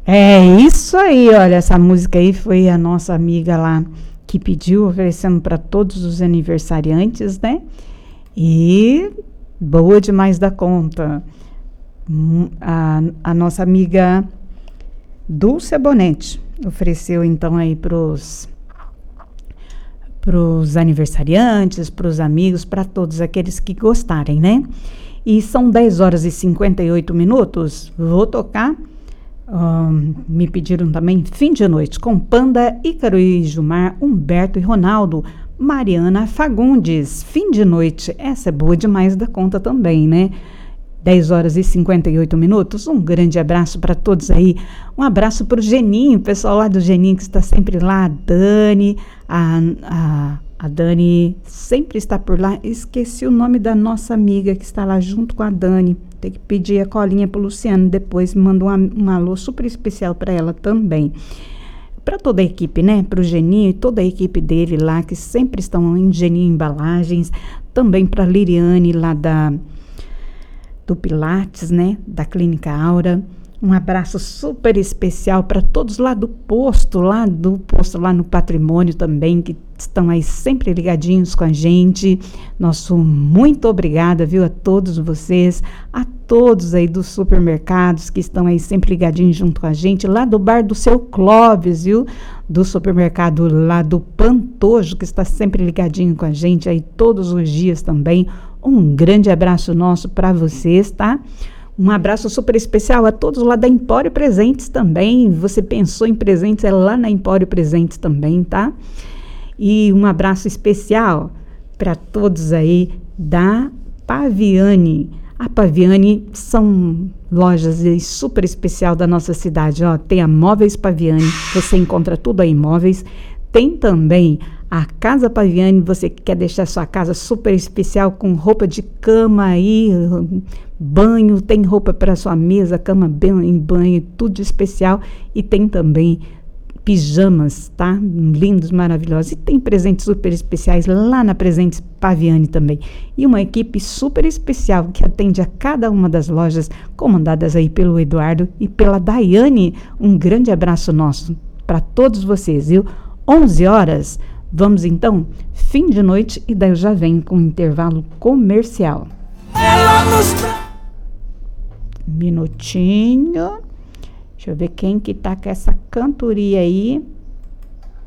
É isso aí, olha, essa música aí foi a nossa amiga lá que pediu, oferecendo para todos os aniversariantes, né? E boa demais da conta. A nossa amiga Dulce Bonetti ofereceu então aí pros aniversariantes, pros amigos, para todos aqueles que gostarem, né? E são 10 horas e 58 minutos. Vou tocar. Me pediram também Fim de Noite com Panda, Ícaro e Gilmar, Humberto e Ronaldo, Mariana Fagundes. Fim de Noite, essa é boa demais da conta também, né? 10 horas e 58 minutos. Um grande abraço para todos aí. Um abraço para o Geninho, o pessoal lá do Geninho que está sempre lá. A Dani, a Dani sempre está por lá. Esqueci o nome da nossa amiga que está lá junto com a Dani. Tem que pedir a colinha para o Luciano. Depois manda um alô super especial para ela também. Para toda a equipe, né? Para o Geninho e toda a equipe dele lá, que sempre estão em Geninho Embalagens. Também para a Liriane lá do Pilates, né? Da Clínica Aura. Um abraço super especial para todos lá do posto lá no Patrimônio também, que estão aí sempre ligadinhos com a gente. Nosso muito obrigada, viu, a todos vocês, a todos aí dos supermercados que estão aí sempre ligadinhos junto com a gente, lá do bar do Seu Clóvis, viu, do supermercado lá do Pantojo, que está sempre ligadinho com a gente aí todos os dias também. Um grande abraço nosso para vocês, tá? Um abraço super especial a todos lá da Empório Presentes também. Você pensou em presentes, é lá na Empório Presentes também, tá? E um abraço especial para todos aí da Paviani. A Paviani são lojas super especial da nossa cidade, ó. Tem a Móveis Paviani, você encontra tudo aí em móveis. Tem também a Casa Paviani, você quer deixar sua casa super especial com roupa de cama aí, banho, tem roupa para sua mesa, cama em banho, tudo especial. E tem também pijamas, tá? Lindos, maravilhosos. E tem presentes super especiais lá na Presentes Paviani também. E uma equipe super especial que atende a cada uma das lojas, comandadas aí pelo Eduardo e pela Daiane. Um grande abraço nosso para todos vocês, viu? 11 horas, vamos então, Fim de Noite, e daí eu já venho com um intervalo comercial. Minutinho, deixa eu ver quem que tá com essa cantoria aí.